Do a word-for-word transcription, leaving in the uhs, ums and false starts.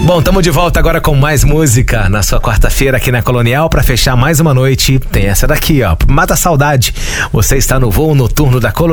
Bom, estamos de volta agora com mais música na sua quarta-feira aqui na Colonial. Pra fechar mais uma noite, tem essa daqui, ó. Mata a saudade. Você está no voo noturno da Colonial.